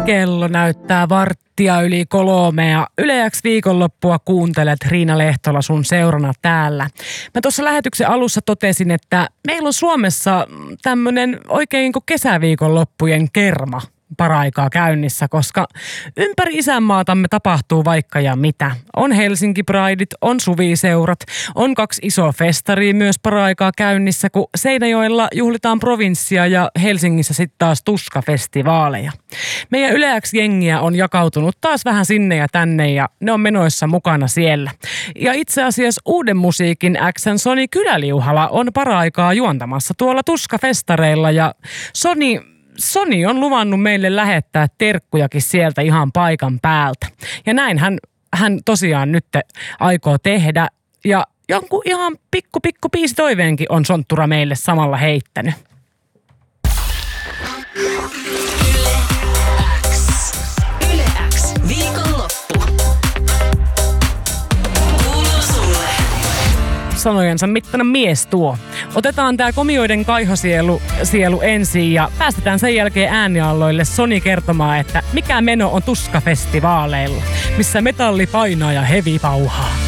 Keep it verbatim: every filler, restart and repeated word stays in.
Kello näyttää varttia yli kolmea. Yle X viikonloppua kuuntelet, Riina Lehtola sun seurana täällä. Mä tuossa lähetyksen alussa totesin, että meillä on Suomessa tämmönen oikein kuin kesäviikonloppujen kerma paraikaa käynnissä, koska ympäri isänmaatamme tapahtuu vaikka ja mitä. On Helsinki Prideit, on suviseurat, on kaksi isoa festaria myös paraikaa käynnissä, kun Seinäjoella juhlitaan provinssia ja Helsingissä sitten taas tuskafestivaaleja. Meidän Yle X-jengiä on jakautunut taas vähän sinne ja tänne ja ne on menoissa mukana siellä. Ja itse asiassa uuden musiikin X:n Soni Kyläliuhala on paraikaa juontamassa tuolla tuskafestareilla ja Soni Soni on luvannut meille lähettää terkkujakin sieltä ihan paikan päältä. Ja näin hän, hän tosiaan nyt aikoo tehdä. Ja jonkun ihan pikku pikku biisitoiveenkin on Sonttura meille samalla heittänyt. Yle X. Yle X. Viikonloppu. Kuuluu sulle. Sanojensa mittainen mies tuo. Otetaan tää komioiden kaihosielu sielu ensin ja päästetään sen jälkeen äänialloille Soni kertomaan, että mikä meno on tuskafestivaaleilla, missä metalli painaa ja hevi pauhaa.